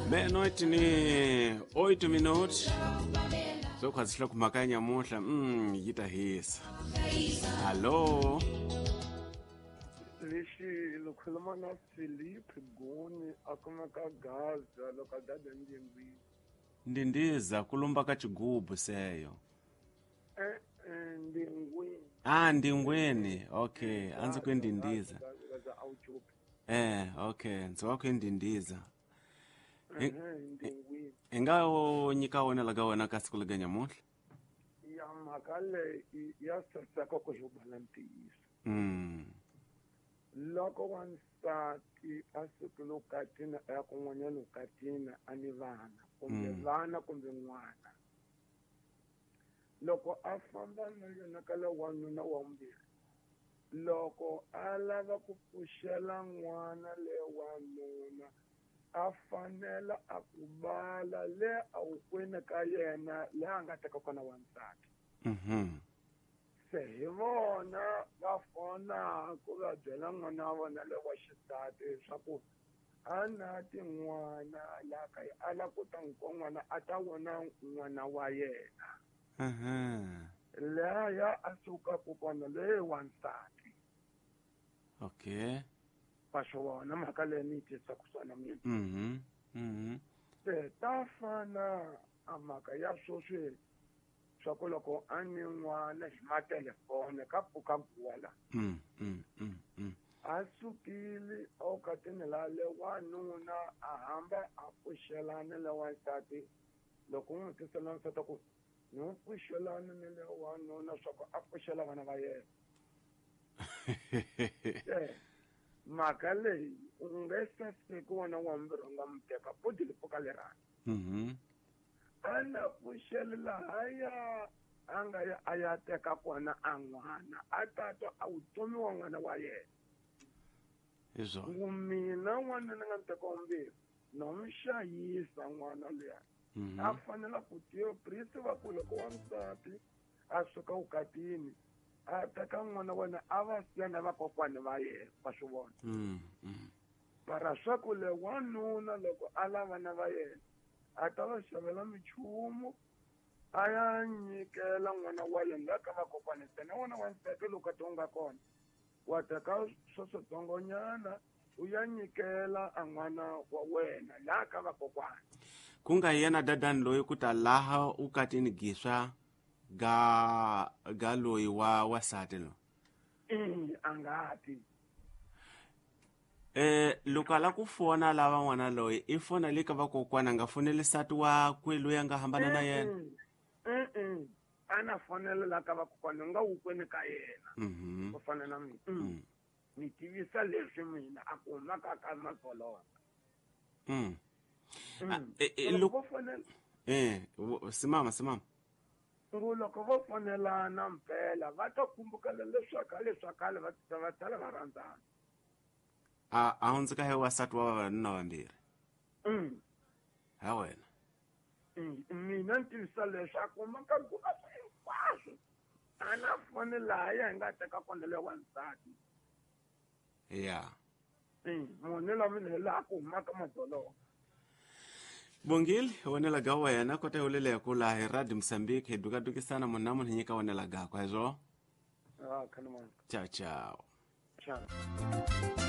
Meia-noite ni 8 minutos. Sokwazihla kumakanya muhla yitahisa. Hello. Lexi lokhuluma na Philippe Goni akumeka Gaza lokadada ndingwini. Ndindiza kulumba ka chigubu seyo. Ndingwini. Ndingweni. Okay, anzi kwendindiza. Okay, nzo kwendindiza. Ndingwini. Ingawo nyika wona laga wona kasikuleganya muhla. Ya makale ya sasako ko jubalantisa. Loko wansati asukulu katina ya kun'wanyana katina ani vana kumbe vana kumbe n'wana loko a famba na yona ka wanuna wa mbirhi loko a lava ku pfuxela n'wana le wanuna a fanela a ku bala le a wukweni ka yena le a nga teka kona wansati se hi vona va fona ku va byela n'wana wa vona le wa xisati leswaku a na tin'wana la ka a la ku ta n'wana a ta vona n'wana wa yena leya a suka ku kona le wansati. Okay, va swi vona mhaka leyi ni yi tisa ku swona mina se ta fana a mhaka ya swoswi swa ku loko a ni n'wana hi matelefoni ka pfuka gwala a sukile a katini la le wanuna a hamba a pfuxelana le wansati loko n'wi tisela nsati ku ni n'wi pfuxelana ni le wanuna swa ku a pfuxela vana va yena mhaka leyi u nge saseki wona wa mbirhi u nga mi teka poti li pfuka lerani a na pfuxeli lahaya a nga ya a ya teka kona a n'wana a tata a vutomi wa n'wana wa yena mina n'wana ni nga ni teka wumbirhi no n'wi xayisa n'wana luya a fanela ku tiyo prisi va ku loko wansati a suka vukatini a teka n'wana wena a va siya na vakokwani va yena va swi vona mara swa ku le wanuna loko a lava na va yena a ta va xavela minchumu a ya nyikela n'wana wa yena la ka vakokwani ntsena n'wana wa nsati loko ti nga kona wa teka swo switsongonyana u ya nyikela a n'wana wa wena la ka vakokwani ku nga yena dadani loyi ku ta laha u katini giswa ga loyi wa wasati lo a nga ti loko ala ku fona lava n'wana loyi i fona le ka vakokwana nga foneli sati wa kwe loyi a nga hambana na yena a na fonela la ka vakokwana nga wukweni ka yena ku fana na mina ni tivisa leswi mina a ku humaka ka mabolonga loko simama loko vo fonelana mpela va ta kumbukela leswakhale va tala va rhandzana a hundzika he wasati wa vavanuna vambirhi ha wena mina ni tivisa leswaku makaguva hinkwaswo a na foni lahaya hi nga teka kona le wansati munhu la mina hi laha ku humaka madzolonga Bongile wonela ga wena kota ulele ya kula he Radio Mozambique he dukisana munamu hinyika wonela ga kwa hizo kanama ciao ciao